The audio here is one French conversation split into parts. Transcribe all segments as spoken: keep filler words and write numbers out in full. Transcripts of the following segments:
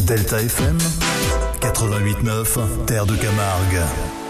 Delta F M quatre-vingt-huit neuf, Terre de Camargue.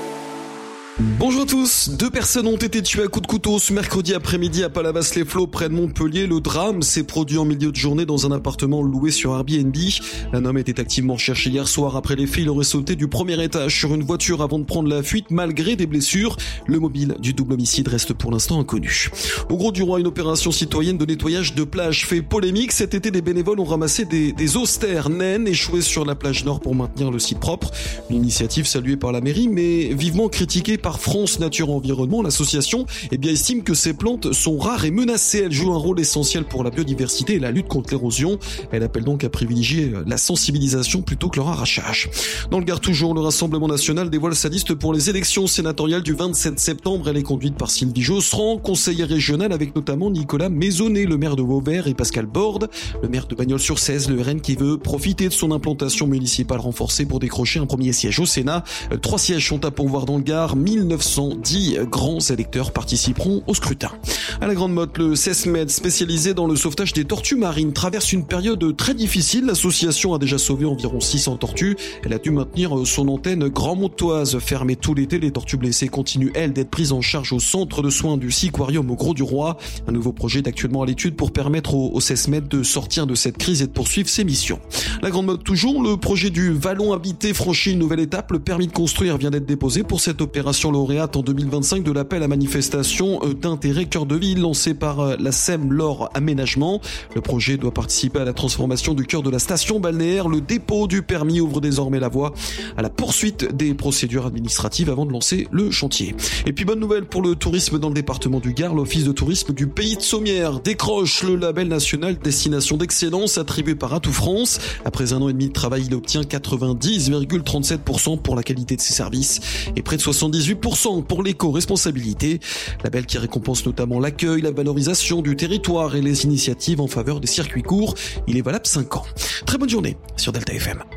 Bonjour à tous, deux personnes ont été tuées à coups de couteau ce mercredi après-midi à Palavas-les-Flots près de Montpellier. Le drame s'est produit en milieu de journée dans un appartement loué sur Airbnb. Un homme était activement recherché hier soir. Après les faits, il aurait sauté du premier étage sur une voiture avant de prendre la fuite malgré des blessures. Le mobile du double homicide reste pour l'instant inconnu. Au Grau-du-Roi, une opération citoyenne de nettoyage de plage fait polémique. Cet été, des bénévoles ont ramassé des, des austères naines échouées sur la plage nord pour maintenir le site propre. Une initiative saluée par la mairie mais vivement critiquée par Par France Nature Environnement. L'association eh bien, estime que ces plantes sont rares et menacées. Elles jouent un rôle essentiel pour la biodiversité et la lutte contre l'érosion. Elle appelle donc à privilégier la sensibilisation plutôt que leur arrachage. Dans le Gard toujours, le Rassemblement National dévoile sa liste pour les élections sénatoriales du vingt-sept septembre. Elle est conduite par Sylvie Josserand, conseillère régionale, avec notamment Nicolas Maisonnet, le maire de Vauvert, et Pascal Borde, le maire de Bagnols-sur-Cèze. Le R N qui veut profiter de son implantation municipale renforcée pour décrocher un premier siège au Sénat. Trois sièges sont à pourvoir dans le Gard. mille neuf cent dix grands électeurs participeront au scrutin. À la Grande Motte, le CESMED, spécialisé dans le sauvetage des tortues marines, traverse une période très difficile. L'association a déjà sauvé environ six cents tortues. Elle a dû maintenir son antenne grand-montoise fermée tout l'été. Les tortues blessées continuent, elles, d'être prises en charge au centre de soins du Siquarium au Grau-du-Roi. Un nouveau projet est actuellement à l'étude pour permettre au, au CESMED de sortir de cette crise et de poursuivre ses missions. La Grande Motte toujours, le projet du Vallon habité franchit une nouvelle étape. Le permis de construire vient d'être déposé pour cette opération lauréate en deux mille vingt-cinq de l'appel à manifestation d'intérêt cœur de ville lancé par la S E M Lor Aménagement. Le projet doit participer à la transformation du cœur de la station balnéaire. Le dépôt du permis ouvre désormais la voie à la poursuite des procédures administratives avant de lancer le chantier. Et puis bonne nouvelle pour le tourisme dans le département du Gard, l'Office de tourisme du Pays de Sommières décroche le label national Destination d'excellence attribué par Atout France. Après un an et demi de travail, il obtient quatre-vingt-dix virgule trente-sept pour cent pour la qualité de ses services et près de soixante-dix-huit pour cent pour l'éco-responsabilité. Label qui récompense notamment l'accueil, la valorisation du territoire et les initiatives en faveur des circuits courts. Il est valable cinq ans. Très bonne journée sur Delta F M.